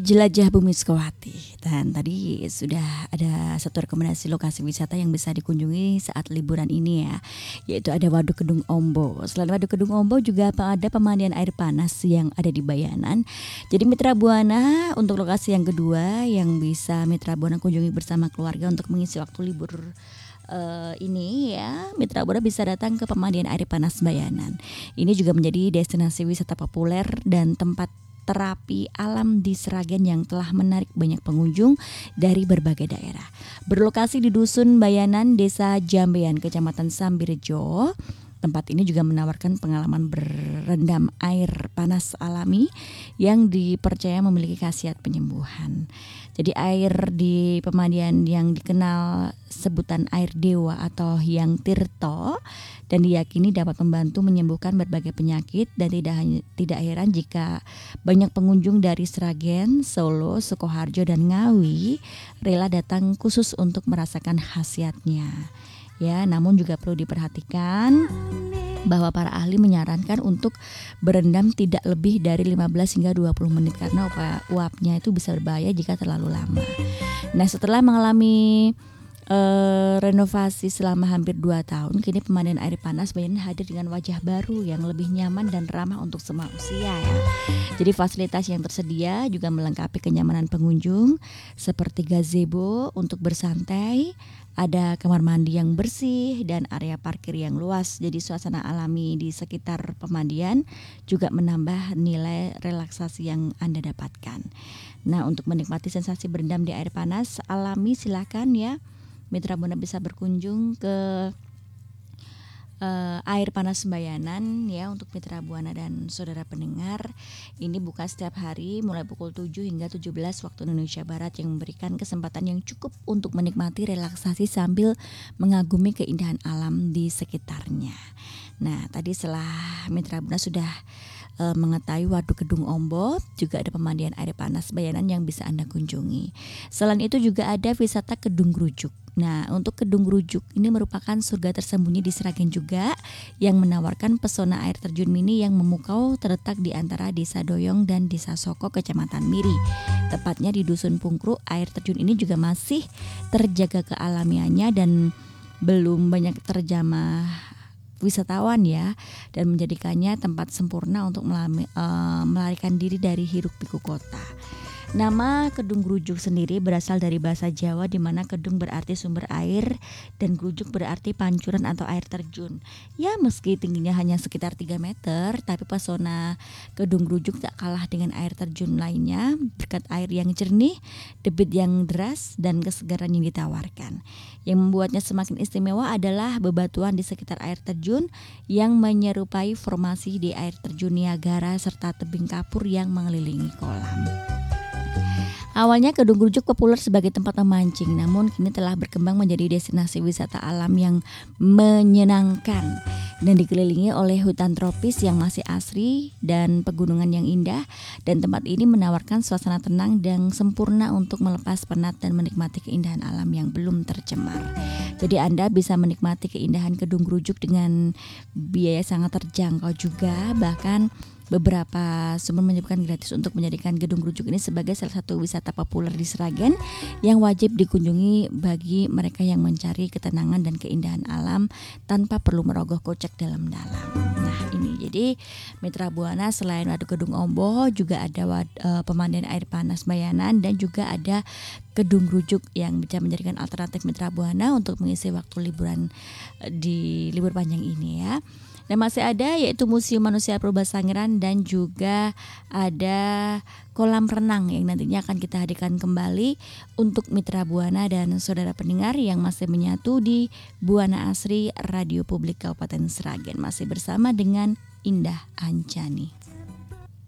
Jelajah Bumi Sukawati. Dan tadi sudah ada satu rekomendasi lokasi wisata yang bisa dikunjungi saat liburan ini ya, yaitu ada Waduk Kedung Ombo. Selain Waduk Kedung Ombo juga ada pemandian air panas yang ada di Bayanan. Jadi Mitra Buana untuk lokasi yang kedua yang bisa Mitra Buana kunjungi bersama keluarga untuk mengisi waktu libur ini ya, Mitra Buana bisa datang ke pemandian air panas Bayanan. Ini juga menjadi destinasi wisata populer dan tempat terapi alam di Sragen yang telah menarik banyak pengunjung dari berbagai daerah. Berlokasi di Dusun Bayanan, Desa Jambean, Kecamatan Sambirejo. Tempat ini juga menawarkan pengalaman berendam air panas alami yang dipercaya memiliki khasiat penyembuhan. Jadi air di pemandian yang dikenal sebutan air dewa atau Hyang Tirto dan diyakini dapat membantu menyembuhkan berbagai penyakit, dan tidak heran jika banyak pengunjung dari Sragen, Solo, Sukoharjo dan Ngawi rela datang khusus untuk merasakan khasiatnya. Ya, namun juga perlu diperhatikan bahwa para ahli menyarankan untuk berendam tidak lebih dari 15 hingga 20 menit karena uapnya itu bisa berbahaya jika terlalu lama. Nah, setelah mengalami renovasi selama hampir 2 tahun, kini pemandian air panas Bayanan hadir dengan wajah baru yang lebih nyaman dan ramah untuk semua usia ya. Jadi fasilitas yang tersedia juga melengkapi kenyamanan pengunjung seperti gazebo untuk bersantai, ada kamar mandi yang bersih dan area parkir yang luas. Jadi suasana alami di sekitar pemandian juga menambah nilai relaksasi yang Anda dapatkan. Nah, untuk menikmati sensasi berendam di air panas alami silakan ya, Mitra Buana bisa berkunjung ke air panas Bayanan ya untuk Mitra Buana dan saudara pendengar. Ini buka setiap hari mulai pukul 7 hingga 17 waktu Indonesia Barat yang memberikan kesempatan yang cukup untuk menikmati relaksasi sambil mengagumi keindahan alam di sekitarnya. Nah, tadi setelah Mitra Buana sudah mengetahui Waduk Kedung Ombo, juga ada pemandian air panas Bayanan yang bisa Anda kunjungi. Selain itu juga ada wisata Kedung Grujuk. Nah, untuk Kedung Grujuk ini merupakan surga tersembunyi di Sragen juga yang menawarkan pesona air terjun mini yang memukau terletak di antara Desa Doyong dan Desa Soko, Kecamatan Miri. Tepatnya di Dusun Pungkru, air terjun ini juga masih terjaga kealamiannya dan belum banyak terjamah wisatawan ya, dan menjadikannya tempat sempurna untuk melarikan diri dari hiruk pikuk kota. Nama Kedung Grujuk sendiri berasal dari bahasa Jawa di mana kedung berarti sumber air dan grujuk berarti pancuran atau air terjun. Ya, meski tingginya hanya sekitar 3 meter, tapi pesona Kedung Grujuk tak kalah dengan air terjun lainnya berkat air yang jernih, debit yang deras dan kesegaran yang ditawarkan. Yang membuatnya semakin istimewa adalah bebatuan di sekitar air terjun yang menyerupai formasi di air terjun Niagara serta tebing kapur yang mengelilingi kolam. Awalnya Kedung Grujuk populer sebagai tempat memancing, namun kini telah berkembang menjadi destinasi wisata alam yang menyenangkan dan dikelilingi oleh hutan tropis yang masih asri dan pegunungan yang indah, dan tempat ini menawarkan suasana tenang dan sempurna untuk melepas penat dan menikmati keindahan alam yang belum tercemar. Jadi Anda bisa menikmati keindahan Kedung Grujuk dengan biaya sangat terjangkau juga, bahkan beberapa sumber menyebutkan gratis untuk menjadikan Kedung Grujuk ini sebagai salah satu wisata populer di Sragen yang wajib dikunjungi bagi mereka yang mencari ketenangan dan keindahan alam tanpa perlu merogoh kocek dalam-dalam. Nah, ini jadi Mitra Buana selain Waduk Kedung Ombo juga ada pemandian air panas Bayanan dan juga ada Kedung Grujuk yang bisa menjadikan alternatif Mitra Buana untuk mengisi waktu liburan di libur panjang ini ya. Dan masih ada yaitu Museum Manusia Purba Sangiran dan juga ada kolam renang yang nantinya akan kita hadirkan kembali untuk Mitra Buana dan saudara pendengar yang masih menyatu di Buana Asri Radio Publik Kabupaten Sragen, masih bersama dengan Indah Ancani.